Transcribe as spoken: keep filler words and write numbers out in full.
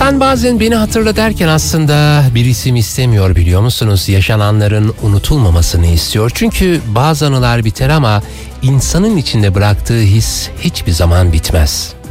İnsan bazen beni hatırla derken aslında bir isim istemiyor, biliyor musunuz? Yaşananların unutulmamasını istiyor. Çünkü bazı anılar biter ama insanın içinde bıraktığı his hiçbir zaman bitmez.